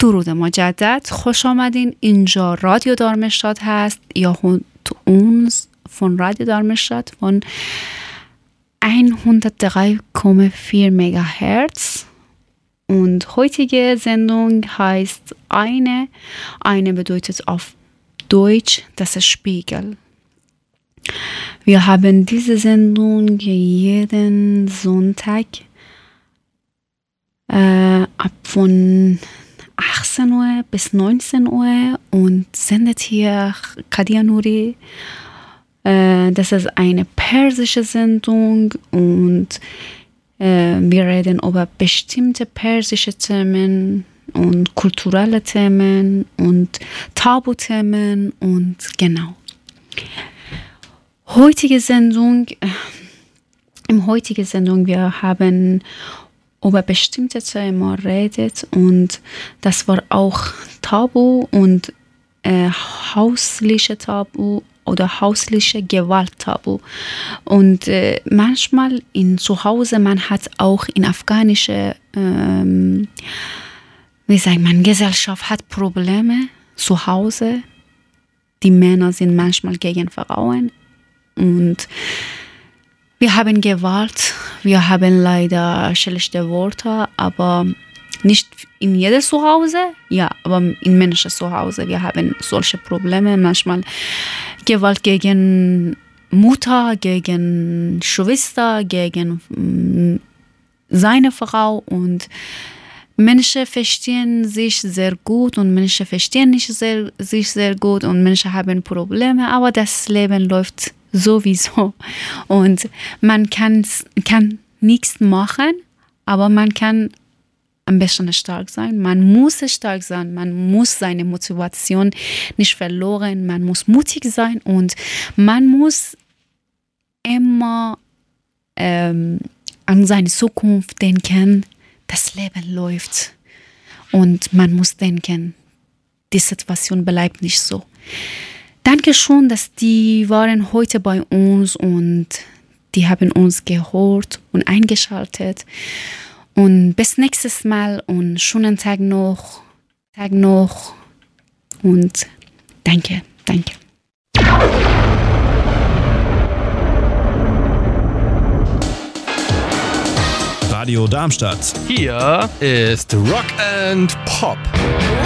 درود مجدد، خوش آمدین. اینجا رادیو دارمشتاد هست یا hört uns von Radio Darmstadt von 103,4 MHz. Und heutige Sendung heißt eine. Eine bedeutet auf Deutsch das Spiegel. Wir haben diese Sendung jeden Sonntag ab von 18 Uhr bis 19 Uhr und sendet hier Kadia Nouri. Das ist eine persische Sendung und wir reden über bestimmte persische Themen und kulturelle Themen und Tabuthemen und genau. Im heutigen Sendung, wir haben über bestimmte Themen redet und das war auch Tabu und hausliche Tabu oder hausliche Gewalt-Tabu. Und manchmal zu Hause, man hat auch in afghanischer Gesellschaft hat Probleme zu Hause. Die Männer sind manchmal gegen Frauen und wir haben Gewalt, wir haben leider schlechte Worte, aber nicht in jedem Zuhause, ja, aber in Menschen zu Hause. Wir haben solche Probleme, manchmal Gewalt gegen Mutter, gegen Schwester, gegen seine Frau und Menschen verstehen sich sehr gut und Menschen verstehen sich sehr gut und Menschen haben Probleme, aber das Leben läuft sowieso und man kann nichts machen, aber man kann ein bisschen stark sein. Man muss stark sein, man muss seine Motivation nicht verlieren, man muss mutig sein und man muss immer an seine Zukunft denken. Das Leben läuft und man muss denken, die Situation bleibt nicht so. Danke schon, dass die waren heute bei uns und die haben uns gehört und eingeschaltet. Und bis nächstes Mal und schönen Tag noch und danke. Radio Darmstadt. Hier ist Rock and Pop.